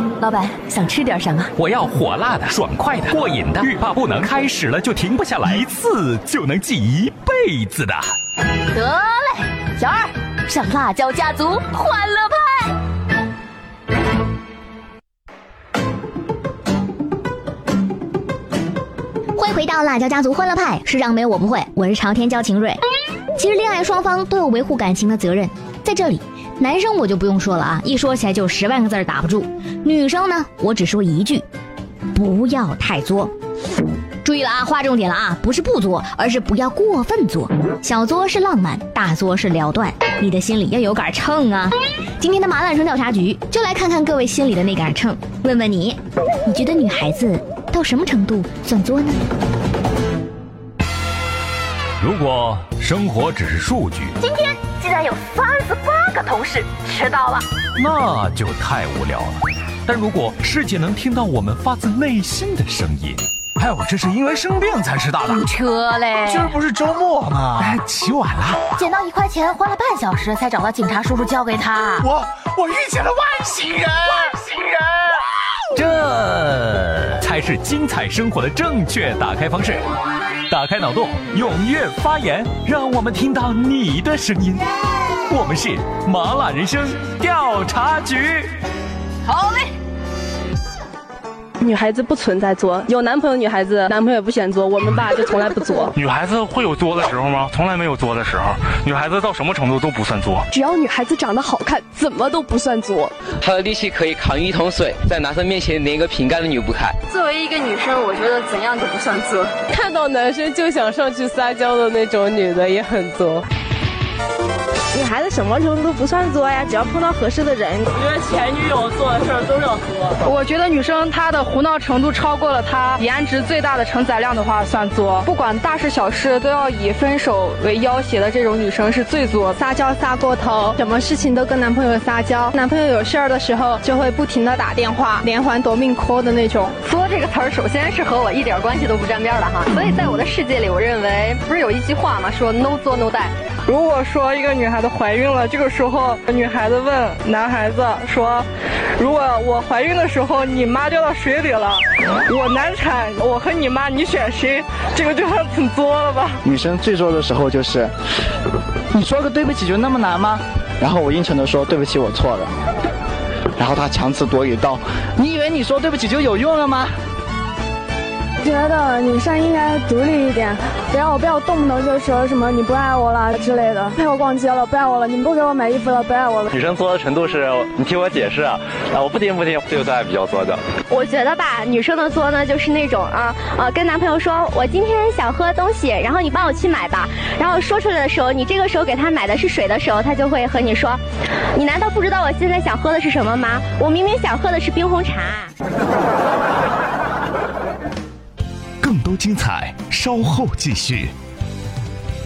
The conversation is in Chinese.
老板想吃点什么？ 我要火辣的、爽快的、过瘾的，欲罢不能，开始了就停不下来，一次就能记一辈子的。 得嘞，小二上辣椒家族欢乐派。 欢迎回到辣椒家族欢乐派，是让没我不会，我是朝天椒秦蕊。其实恋爱双方都有维护感情的责任，在这里男生我就不用说了啊，一说起来就10万个字打不住。女生呢，我只说一句，不要太作。注意了啊，划重点了啊，不是不作，而是不要过分作。小作是浪漫，大作是了断，你的心里要有杆秤啊。今天的麻辣生调查局就来看看各位心里的那杆秤，问问你觉得女孩子到什么程度算作呢？ 如果生活只是数据， 今天竟然有38个同事迟到了， 那就太无聊了。但如果世界能听到我们发自内心的声音， 还有这是因为生病才迟到的， 车嘞， 今儿不是周末吗？起晚了， 捡到1块钱花了半小时才找到警察叔叔交给他。 我遇见了外星人， 这才是精彩生活的正确打开方式。打开脑洞，踊跃发言，让我们听到你的声音。我们是麻辣人生调查局。 好嘞。 女孩子不存在作，有男朋友女孩子男朋友也不选作，我们爸就从来不作。 女孩子会有作的时候吗？从来没有作的时候。女孩子到什么程度都不算作， 只要女孩子长得好看，怎么都不算作。 她的力气可以扛1桶水，在男生面前连个瓶盖都扭不开。 作为一个女生，我觉得怎样都不算作。 看到男生就想上去撒娇的那种女的也很作。 女孩子什么程度都不算作呀，只要碰到合适的人。 我觉得前女友做的事儿都叫作。 我觉得女生她的胡闹程度超过了她颜值最大的承载量的话算作。不管大事小事都要以分手为要挟的这种女生是最作。撒娇撒过头，什么事情都跟男朋友撒娇，男朋友有事儿的时候就会不停的打电话，连环夺命 call 的那种。 作这个词儿首先是和我一点关系都不沾边的哈，所以在我的世界里，我认为不是有一句话吗？说 no 作 no die。 如果说一个女孩子怀孕了，这个时候女孩子问男孩子说，如果我怀孕的时候你妈掉到水里了，我难产，我和你妈你选谁？这个就算很作了吧。 女生最作的时候就是，你说个对不起就那么难吗？然后我阴沉的说对不起我错了，然后她强词夺理道，你以为你说对不起就有用了吗？ 觉得女生应该独立一点，不要动不动就说什么你不爱我了之类的，陪我逛街了不爱我了，你不给我买衣服了不爱我了。 女生作的程度是你听我解释啊，我不听，这个算比较作的。 我觉得吧，女生的作呢就是那种跟男朋友说我今天想喝东西，然后你帮我去买吧，然后说出来的时候，你这个时候给他买的是水的时候，他就会和你说，你难道不知道我现在想喝的是什么吗？我明明想喝的是冰红茶。 更多精彩稍后继续。